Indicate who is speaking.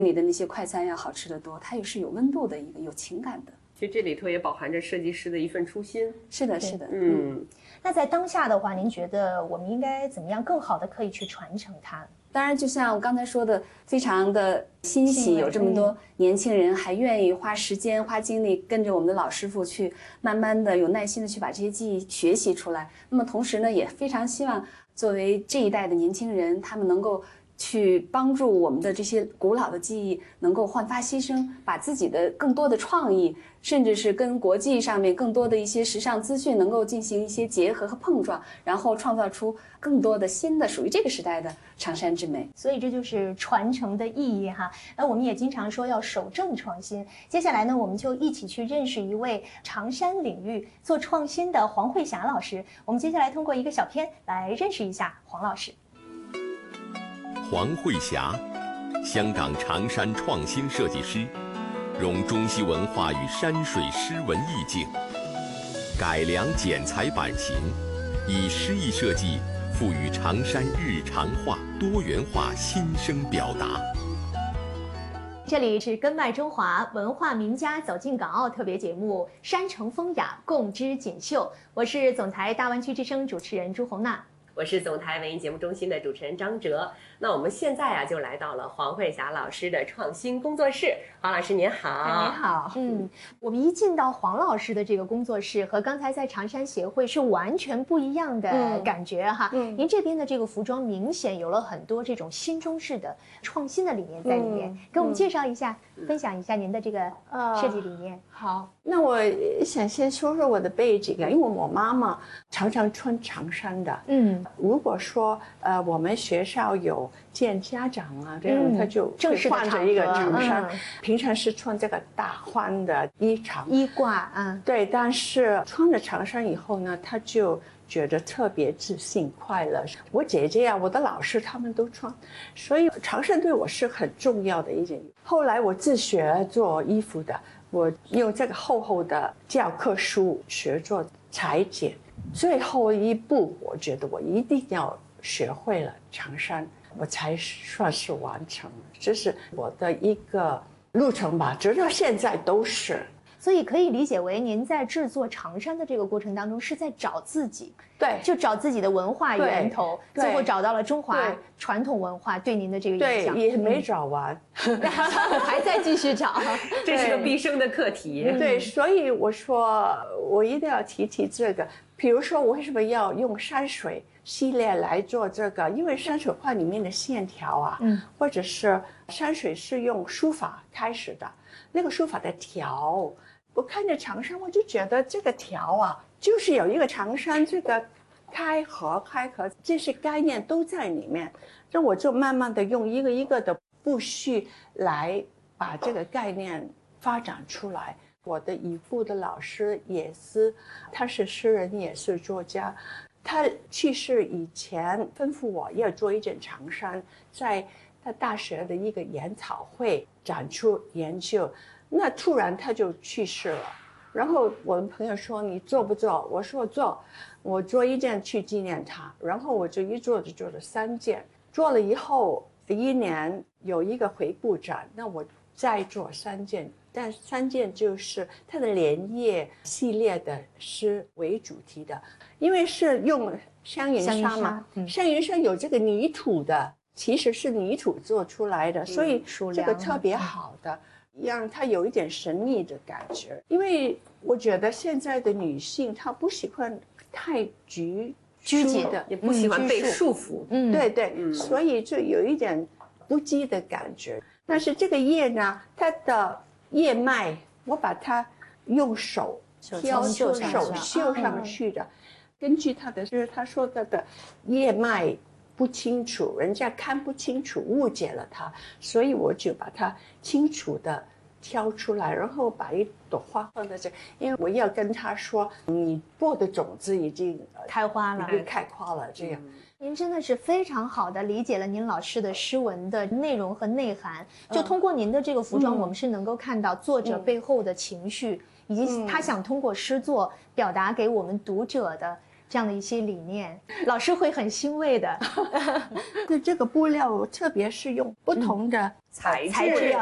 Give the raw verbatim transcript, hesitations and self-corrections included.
Speaker 1: 你的那些快餐要好吃得多，它也是有温度的一个有情感的。
Speaker 2: 其实这里头也饱含着设计师的一份初心。
Speaker 1: 是的，是的，
Speaker 2: 嗯。
Speaker 3: 嗯那在当下的话，您觉得我们应该怎么样更好的可以去传承它？
Speaker 1: 当然，就像我刚才说的，非常的欣喜，有这么多年轻人还愿意花时间、花精力跟着我们的老师傅去，慢慢的、有耐心的去把这些技艺学习出来。那么同时呢，也非常希望作为这一代的年轻人，他们能够去帮助我们的这些古老的技艺能够焕发新生，把自己的更多的创意，甚至是跟国际上面更多的一些时尚资讯能够进行一些结合和碰撞，然后创造出更多的新的属于这个时代的长衫之美。
Speaker 3: 所以这就是传承的意义哈。那我们也经常说要守正创新。接下来呢，我们就一起去认识一位长衫领域做创新的黄慧霞老师。我们接下来通过一个小片来认识一下黄老师。
Speaker 4: 黄慧霞，香港长衫创新设计师，融中西文化与山水诗文意境，改良剪裁版型，以诗意设计赋予长衫日常化、多元化新生表达。
Speaker 3: 这里是根脉中华文化名家走进港澳特别节目《山城风雅，共知锦绣》，我是总台大湾区之声主持人朱红娜。
Speaker 2: 我是总台文艺节目中心的主持人张哲。那我们现在啊，就来到了黄慧霞老师的创新工作室。黄老师您好。
Speaker 3: 您好。嗯，我们一进到黄老师的这个工作室，和刚才在长衫协会是完全不一样的感觉哈。嗯，您这边的这个服装明显有了很多这种新中式的创新的理念在里面，嗯、给我们介绍一下、嗯、分享一下您的这个设计理念。
Speaker 5: 呃、好，那我想先说说我的背景啊，因为我妈妈常常穿长衫的。嗯。如果说呃我们学校有见家长啊，这样、嗯、他就会换着一个长衫、嗯，平常是穿这个大宽的衣长
Speaker 3: 衣褂，嗯，
Speaker 5: 对。但是穿了长衫以后呢，他就觉得特别自信快乐。我姐姐啊，我的老师他们都穿，所以长衫对我是很重要的一件。后来我自学做衣服的，我用这个厚厚的教科书学做裁剪。最后一步，我觉得我一定要学会了长衫，我才算是完成。这是我的一个路程吧，直到现在都是。
Speaker 3: 所以可以理解为您在制作长衫的这个过程当中是在找自己，
Speaker 5: 对，
Speaker 3: 就找自己的文化源头，最后找到了中华传统文化对您的这个影响。
Speaker 5: 对，也没找完，
Speaker 3: 嗯、还在继续找，
Speaker 2: 这是个毕生的课题。
Speaker 5: 对，对，所以我说我一定要提提这个。比如说我为什么要用山水系列来做这个？因为山水画里面的线条啊，嗯，或者是山水是用书法开始的，那个书法的条。我看着长衫，我就觉得这个条啊，就是有一个长衫这个开合开合，这些概念都在里面。那我就慢慢的用一个一个的步序来把这个概念发展出来。我的姨父的老师也是，他是诗人也是作家，他去世以前吩咐我要做一件长衫，在他大学的一个研讨会展出研究。那突然他就去世了，然后我的朋友说你做不做？我说做，我做一件去纪念他。然后我就一做就做了三件，做了以后一年有一个回顾展，那我再做三件，但三件就是它的莲叶系列的诗为主题的，因为是用香云纱嘛，嗯、香云纱有这个泥土的，其实是泥土做出来的，嗯、所以这个特别好的。让它有一点神秘的感觉，因为我觉得现在的女性她不喜欢太拘
Speaker 3: 拘谨
Speaker 5: 的，
Speaker 2: 也不喜欢被束缚。
Speaker 5: 嗯，对对，嗯、所以就有一点不羁的感觉。但是这个叶呢，它的叶脉，我把它用手挑出手绣上去的，根据它的就是他说它的叶脉不清楚，人家看不清楚，误解了它，所以我就把它清楚的挑出来，然后把一朵花放在这，因为我要跟他说，你播的种子已经
Speaker 3: 开花了，
Speaker 5: 已经开花了，这样。
Speaker 3: 嗯、您真的是非常好的理解了您老师的诗文的内容和内涵，就通过您的这个服装，嗯、我们是能够看到作者背后的情绪，嗯、以及他想通过诗作表达给我们读者的这样的一些理念，老师会很欣慰的。
Speaker 5: 对这个布料，特别是用不同的
Speaker 2: 材
Speaker 3: 材质